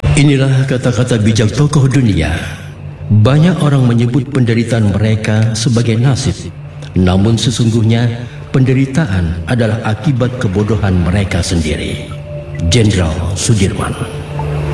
Inilah kata-kata bijak tokoh dunia. Banyak orang menyebut penderitaan mereka sebagai nasib, namun sesungguhnya penderitaan adalah akibat kebodohan mereka sendiri. Jenderal Sudirman.